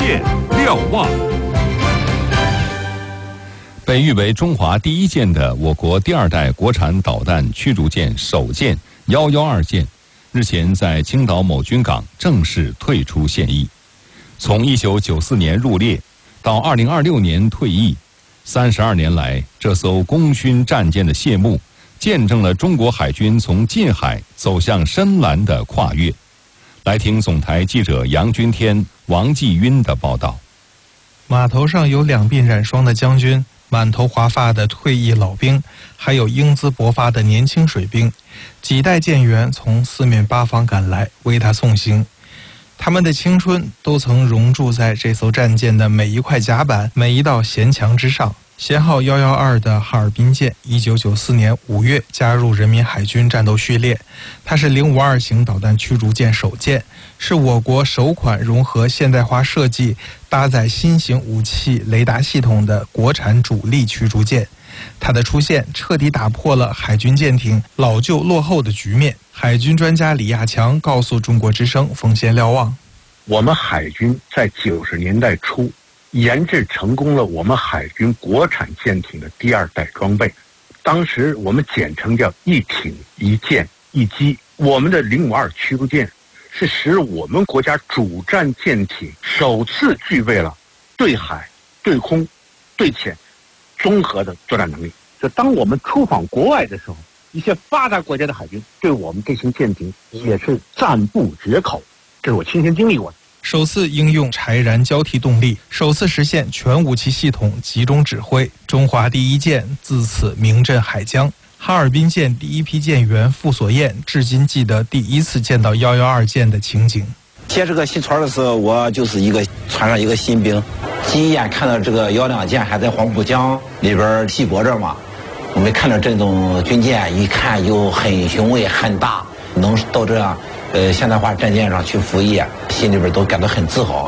线瞭望。被誉为中华第一舰的我国第二代国产导弹驱逐舰首舰112舰，日前在青岛某军港正式退出现役。从1994年入列到2026年退役，32年来，这艘功勋战舰的谢幕，见证了中国海军从近海走向深蓝的跨越。来听总台记者杨君天、王继晕的报道。 码头上有两鬓染霜的将军，满头华发的退役老兵，还有英姿勃发的年轻水兵，几代舰员从四面八方赶来为他送行。他们的青春都曾熔铸在这艘战舰的每一块甲板、每一道舷墙之上。舷号112的哈尔滨舰1994年5月加入人民海军战斗序列，它是052型导弹驱逐舰首舰，是我国首款融合现代化设计、搭载新型武器雷达系统的国产主力驱逐舰。它的出现彻底打破了海军舰艇老旧落后的局面。海军专家李亚强告诉中国之声奉献瞭望， 我们海军在90年代初研制成功了我们海军国产舰艇的第二代装备，当时我们简称叫一艇一舰一机。我们的052驱逐舰是使我们国家主战舰艇首次具备了对海、对空、对潜综合的作战能力。就当我们出访国外的时候，一些发达国家的海军对我们这型舰艇也是赞不绝口，这是我亲身经历过的。 首次应用柴燃交替动力，首次实现全武器系统集中指挥，中华第一舰自此名震海疆。哈尔滨舰第一批舰员傅所燕至今记得第一次见到112舰的情景。 接这个细船的时候，我就是船上一个新兵，第一眼看到这个112舰还在黄浦江里边戏泊着嘛，我们看到这种军舰，一看就很雄伟很大，能到这样现代化战舰上去服役，心里边都感到很自豪。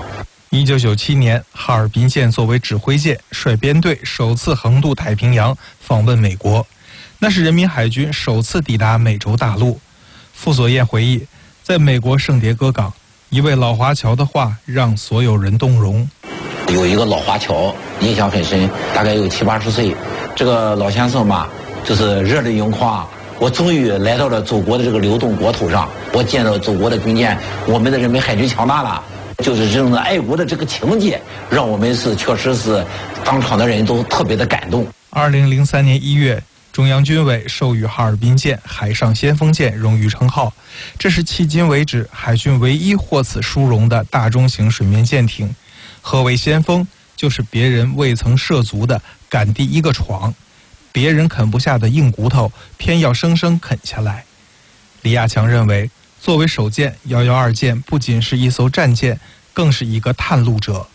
1997年，哈尔滨舰作为指挥舰，率编队首次横渡太平洋，访问美国，那是人民海军首次抵达美洲大陆。傅所燕回忆，在美国圣迭戈港，一位老华侨的话让所有人动容。 有一个老华侨印象很深，大概有70、80岁，这个老先生嘛，就是热泪盈眶。我终于来到了祖国的这个流动国土上，我见到祖国的军舰，我们的人民海军强大了，就是这种的爱国的这个情节，让我们确实是当场的人都特别的感动。 2003年1月，中央军委授予哈尔滨舰海上先锋舰荣誉称号，这是迄今为止海军唯一获此殊荣的大中型水面舰艇。何为先锋？就是别人未曾涉足的敢第一个闯，别人啃不下的硬骨头，偏要生生啃下来。李亚强认为，作为首舰112舰不仅是一艘战舰，更是一个探路者。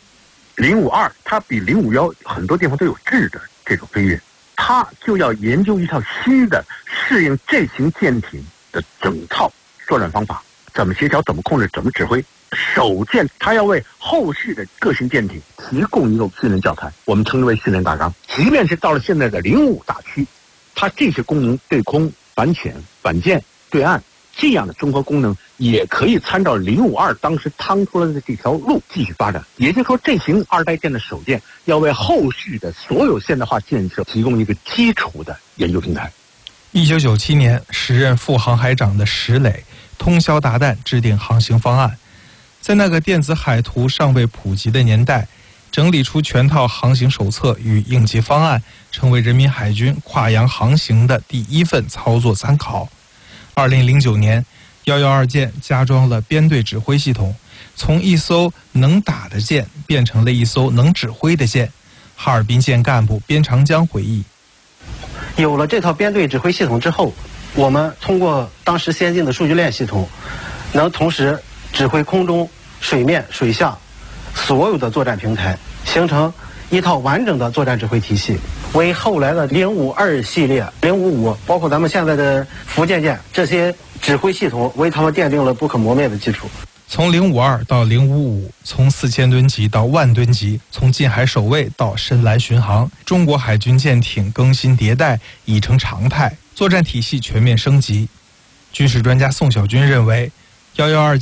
052它比051很多地方都有质的这种飞跃，它就要研究一套新的适应这型舰艇的整套作战方法，怎么协调，怎么控制，怎么指挥。首舰它要为后续的各型舰艇提供一个训练教材，我们称之为训练大纲。即便是到了现在的05大驱，它这些功能对空、反潜、反舰、对岸这样的综合功能，也可以参照052当时趟出来的这条路继续发展。也就是说，这型二代舰的首舰要为后续的所有现代化建设提供一个基础的研究平台。 1997年，时任副航海长的石磊通宵达旦制定航行方案。在那个电子海图尚未普及的年代，整理出全套航行手册与应急方案，成为人民海军跨洋航行的第一份操作参考。2009年，112舰加装了编队指挥系统，从一艘能打的舰变成了一艘能指挥的舰。哈尔滨舰干部边长江回忆， 有了这套编队指挥系统之后，我们通过当时先进的数据链系统，能同时指挥空中、水面、水下所有的作战平台，形成一套完整的作战指挥体系，为后来的052系列、055，包括咱们现在的福建舰这些指挥系统，为他们奠定了不可磨灭的基础。 从052到055，从4000吨级到10000吨级，从近海守卫到深蓝巡航，中国海军舰艇更新迭代已成常态，作战体系全面升级。军事专家宋小军认为，112